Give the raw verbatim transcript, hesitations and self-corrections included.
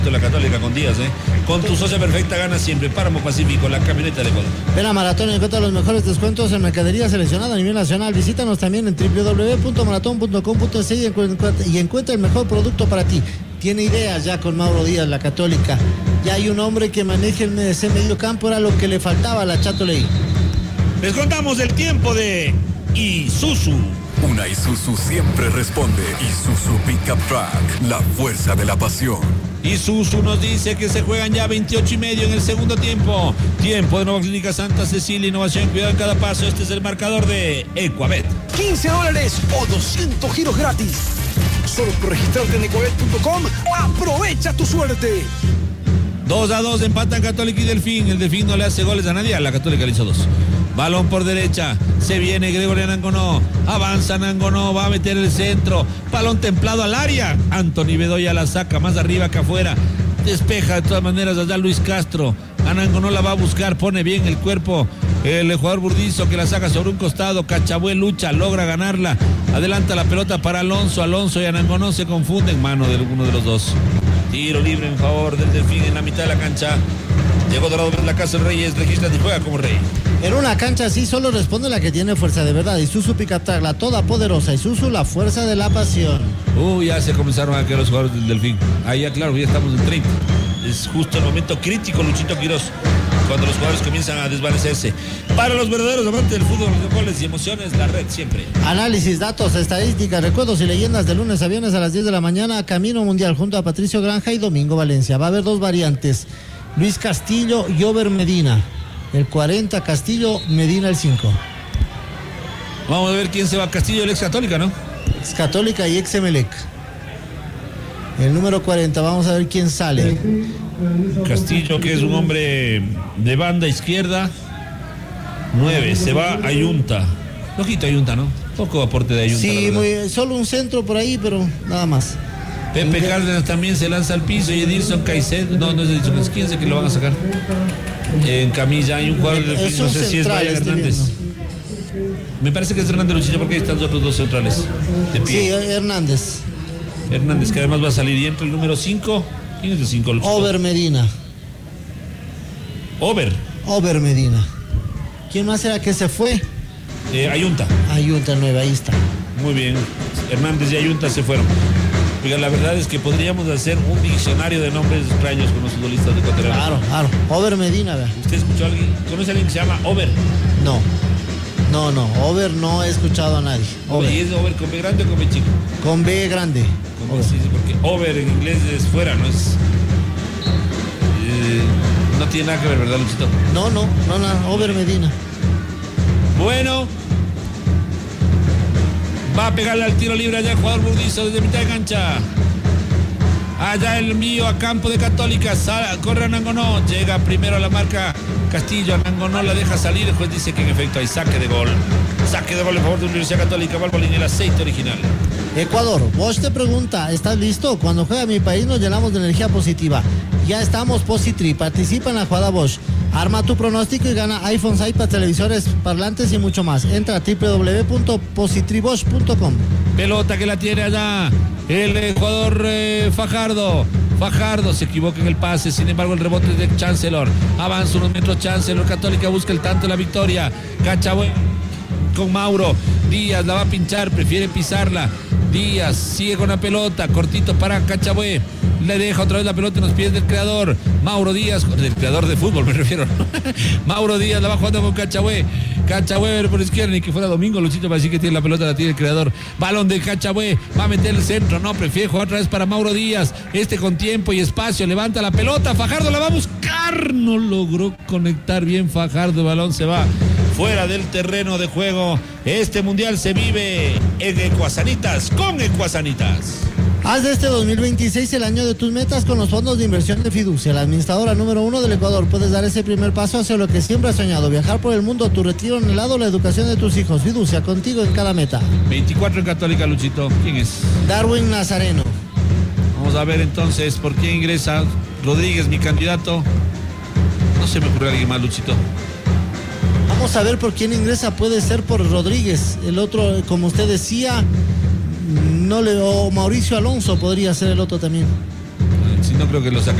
la Católica con Díaz, ¿eh? Con tu socia perfecta gana siempre. Páramo Pacífico, la camioneta del Ecuador. Ven a Maratón y encuentra los mejores descuentos en mercadería seleccionada a nivel nacional. Visítanos también en doble u doble u doble u punto maratón punto com punto es y encuentra, y encuentra el mejor producto para ti. Tiene ideas ya con Mauro Díaz, la Católica. Ya hay un hombre que maneje el ese medio campo, era lo que le faltaba a la Chato Ley. Les contamos el tiempo de Isuzu. Una Isuzu siempre responde. Isuzu Pickup Truck, la fuerza de la pasión. Isuzu nos dice que se juegan ya veintiocho y medio en el segundo tiempo. Tiempo de Nueva Clínica Santa Cecilia, innovación, cuidado en cada paso. Este es el marcador de Ecuabet. quince dólares o doscientos giros gratis. Solo por registrarte en ecuabet punto com. Aprovecha tu suerte. dos a dos empatan Católica y Delfín. El Delfín no le hace goles a nadie, a la Católica le hizo dos. Balón por derecha, se viene Gregorio Nangonó, avanza Nangonó, va a meter el centro, balón templado al área, Anthony Bedoya la saca más arriba que afuera, despeja de todas maneras allá Luis Castro, a Nangonó la va a buscar, pone bien el cuerpo, el jugador Burdizo que la saca sobre un costado, Cachabué lucha, logra ganarla, adelanta la pelota para Alonso, Alonso y Nangonó se confunden, mano de uno de los dos. Tiro libre en favor del Delfín en la mitad de la cancha. Llegó Dorado de la Casa del Reyes, registra y juega como rey. En una cancha así solo responde la que tiene fuerza de verdad. Isuzu Pickup Truck, la toda poderosa. Isuzu, la fuerza de la pasión. Uy, ya se comenzaron a caer los jugadores del Delfín. Ahí ya claro, ya estamos en treinta. Es justo el momento crítico, Luchito Quiroz, cuando los jugadores comienzan a desvanecerse. Para los verdaderos amantes del fútbol, los goles y emociones, la red siempre. Análisis, datos, estadísticas, recuerdos y leyendas de lunes a viernes a las diez de la mañana. Camino Mundial junto a Patricio Granja y Domingo Valencia. Va a haber dos variantes. Luis Castillo y Over Medina. El cuarenta Castillo, Medina el cinco. Vamos a ver quién se va. Castillo, el ex Católica, ¿no? Ex Católica y ex Emelec. El número cuarenta, vamos a ver quién sale. Castillo, que es un hombre de banda izquierda. nueve, se va a Ayunta. Lojito Ayunta, ¿no? Poco aporte de Ayunta. Sí, muy, solo un centro por ahí, pero nada más. Pepe Cárdenas también se lanza al piso y Edilson Caicedo, no, no es Edilson, es quince que lo van a sacar. En camilla hay un jugador del piso, no sé si es Brian Hernández. Me parece que es Hernández Luchillo porque ahí están los otros dos centrales de pie. Sí, Hernández. Hernández, que además va a salir y entra el número cinco. ¿Quién es el cinco? Over Medina. Over. Over Medina. ¿Quién más era que se fue? Eh, Ayunta. Ayunta nueve, ahí está. Muy bien. Hernández y Ayunta se fueron. Oiga, la verdad es que podríamos hacer un diccionario de nombres extraños con los futbolistas de Ecuador. Claro, claro. Over Medina, ¿verdad? ¿Usted escuchó a alguien? ¿Conoce a alguien que se llama Over? No. No, no. Over no he escuchado a nadie. Over. ¿Y es Over con B grande o con B chico? Con B grande. Con B, sí, porque Over en inglés es fuera, no es. Eh, no tiene nada que ver, ¿verdad, Luchito? No, no, no, no. Over Medina. Bueno. Va a pegarle al tiro libre allá el jugador Burdizo desde mitad de cancha. Allá el mío a campo de Católica. Sal, corre a Nangonó. Llega primero a la marca Castillo. A Nangonó la deja salir. El juez dice que en efecto hay saque de gol. Saque de gol en favor de la Universidad Católica. Valvolín, el aceite original. Ecuador, Bosch te pregunta, ¿estás listo? Cuando juega mi país nos llenamos de energía positiva. Ya estamos Positri, participa en la jugada Bosch. Arma tu pronóstico y gana iPhones, iPads, televisores, parlantes y mucho más. Entra a doble u doble u doble u punto positribosch punto com. Pelota que la tiene allá el eh, jugador eh, Fajardo. Fajardo se equivoca en el pase, sin embargo el rebote es de Chancellor. Avanza unos metros Chancellor, Católica busca el tanto, la victoria. Cachabué con Mauro. Díaz la va a pinchar, prefiere pisarla. Díaz sigue con la pelota, cortito para Cachabué. Le deja otra vez la pelota en los pies del creador. Mauro Díaz, del creador de fútbol me refiero. Mauro Díaz la va jugando con Cachabué. Cachabué por izquierda, ni que fuera Domingo Luchito para decir que tiene la pelota, la tiene el creador. Balón de Cachabué, va a meter el centro, no, prefiere jugar otra vez para Mauro Díaz. Este con tiempo y espacio, levanta la pelota, Fajardo la va a buscar. No logró conectar bien Fajardo, el balón se va fuera del terreno de juego. Este mundial se vive en Ecuasanitas, con Ecuasanitas. Haz de este dos mil veintiséis el año de tus metas con los fondos de inversión de Fiducia, la administradora número uno del Ecuador. Puedes dar ese primer paso hacia lo que siempre has soñado, viajar por el mundo, tu retiro anhelado, la educación de tus hijos. Fiducia, contigo en cada meta. veinticuatro en Católica, Luchito. ¿Quién es? Darwin Nazareno. Vamos a ver entonces por quién ingresa. Rodríguez, mi candidato. No se me ocurre alguien más, Luchito. Vamos a ver por quién ingresa. Puede ser por Rodríguez. El otro, como usted decía, no le, o Mauricio Alonso podría ser el otro también. Si no creo que lo saque.